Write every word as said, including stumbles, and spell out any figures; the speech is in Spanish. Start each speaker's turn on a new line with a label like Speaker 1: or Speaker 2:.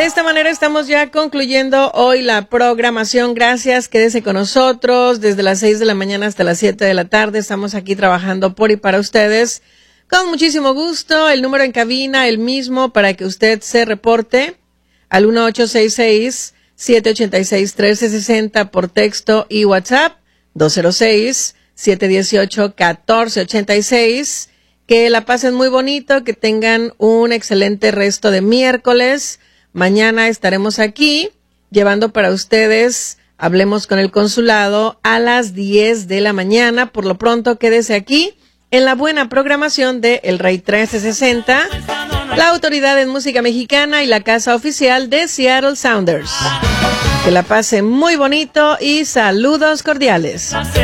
Speaker 1: esta manera estamos ya concluyendo hoy la programación. Gracias, quédese con nosotros desde las seis de la mañana hasta las siete de la tarde. Estamos aquí trabajando por y para ustedes con muchísimo gusto. El número en cabina, el mismo para que usted se reporte al uno ocho seis seis, siete ocho seis, uno tres seis cero por texto y WhatsApp dos cero seis, siete uno ocho, uno cuatro ocho seis. Que la pasen muy bonito, que tengan un excelente resto de miércoles. Mañana estaremos aquí llevando para ustedes Hablemos con el Consulado a las diez de la mañana. Por lo pronto, quédese aquí en la buena programación de El Rey trece sesenta, la autoridad en música mexicana y la casa oficial de Seattle Sounders. Que la pasen muy bonito y saludos cordiales.